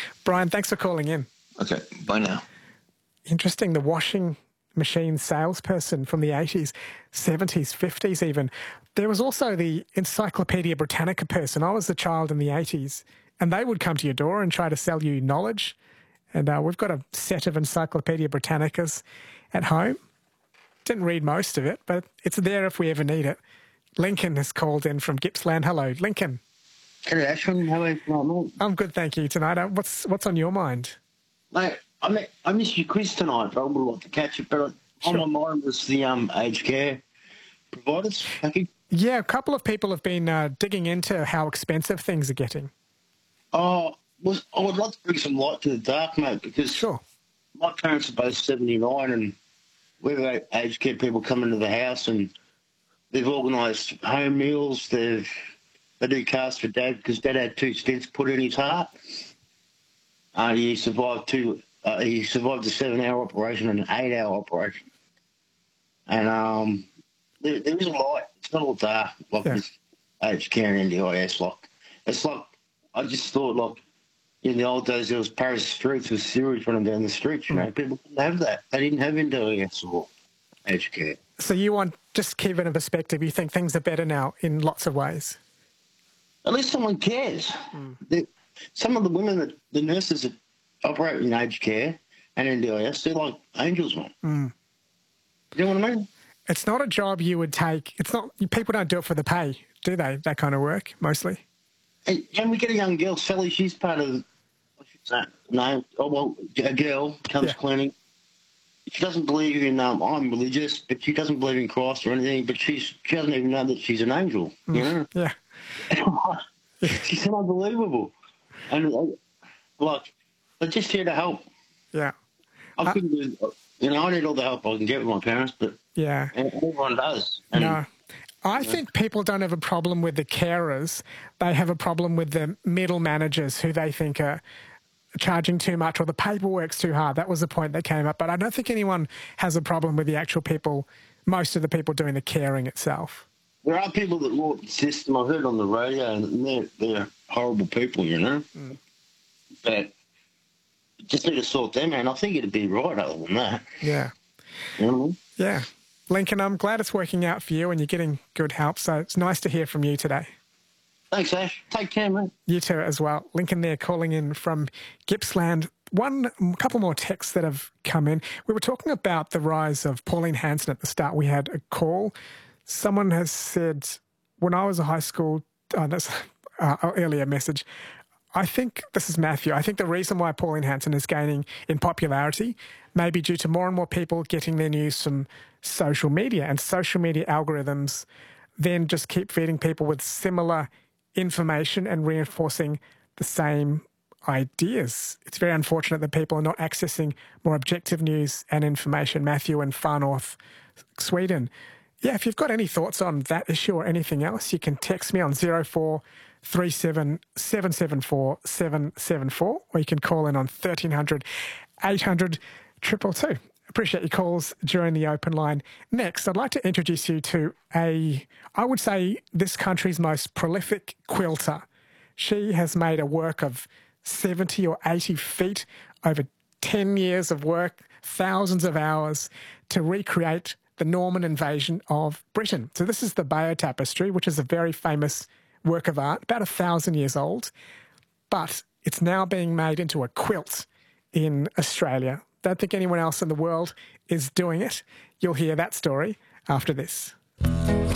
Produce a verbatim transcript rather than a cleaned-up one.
Brian, thanks for calling in. Okay, bye now. Interesting, the washing machine salesperson from the eighties, seventies, fifties even. There was also the Encyclopedia Britannica person. I was a child in the eighties, and they would come to your door and try to sell you knowledge. And uh, we've got a set of Encyclopedia Britannicas at home. Didn't read most of it, but it's there if we ever need it. Lincoln has called in from Gippsland. Hello, Lincoln. Hello, Ashwin. How are you tonight? I'm good, thank you. Tonight, uh, what's what's on your mind? Mate, I mean, I missed your quiz tonight, but I would like to catch it. But Sure. on my mind was the um, aged care providers package. Yeah, a couple of people have been uh, digging into how expensive things are getting. Oh, was I would like to bring some light to the dark, mate, because Sure. my parents are both seventy-nine, and we've had aged care people come into the house, and they've organised home meals. They've they do cast for Dad because Dad had two stents put in his heart. Uh, he survived two. Uh, he survived a seven-hour operation and an eight-hour operation. And um, there, there is a light. It's not all dark like Yeah. this aged care and N D I S. Like it's like I just thought like in the old days there was Paris streets with sewage running down the streets. You know, people didn't have that. They didn't have N D I S or aged care. So you want, just keep it in perspective, you think things are better now in lots of ways? At least someone cares. The- Some of the women that the nurses that operate in aged care and N D I S, they're like angels, man. Mm. You know what I mean? It's not a job you would take. It's not, people don't do it for the pay, do they? That kind of work, mostly. And, and we get a young girl, Sally, she's part of, what's her name? Oh, well, a girl comes Yeah. cleaning. She doesn't believe in, um, I'm religious, but she doesn't believe in Christ or anything, but she's she doesn't even know that she's an angel, you know? Yeah. She's unbelievable. And, uh, like, they're just here to help. Yeah. I couldn't do, you know, I need all the help I can get with my parents, but Yeah. everyone does. And No. I think people don't have a problem with the carers. They have a problem with the middle managers who they think are charging too much or the paperwork's too hard. That was the point that came up. But I don't think anyone has a problem with the actual people, most of the people doing the caring itself. there are people that want the system. I heard on the radio, and they're, they're horrible people, you know. Mm. But just need to sort them out. And I think it'd be right other than that. Yeah. You know what I mean? Yeah. Lincoln, I'm glad it's working out for you and you're getting good help. So it's nice to hear from you today. Thanks, Ash. Take care, mate. You too as well. Lincoln there calling in from Gippsland. One couple more texts that have come in. We were talking about the rise of Pauline Hanson at the start. We had a call. Someone has said, when I was a high school, oh, that's uh, an earlier message, I think, this is Matthew, I think the reason why Pauline Hanson is gaining in popularity may be due to more and more people getting their news from social media, and social media algorithms then just keep feeding people with similar information and reinforcing the same ideas. It's very unfortunate that people are not accessing more objective news and information. Matthew in Far North, Sweden. Yeah, if you've got any thoughts on that issue or anything else, you can text me on zero four three seven, seven seven four, seven seven four, or you can call in on thirteen hundred, eight hundred, two two two. Appreciate your calls during the open line. Next, I'd like to introduce you to a, I would say, this country's most prolific quilter. She has made a work of seventy or eighty feet over ten years of work, thousands of hours to recreate the Norman invasion of Britain. So this is the Bayeux Tapestry, which is a very famous work of art, about a thousand years old, but it's now being made into a quilt in Australia. Don't think anyone else in the world is doing it. You'll hear that story after this.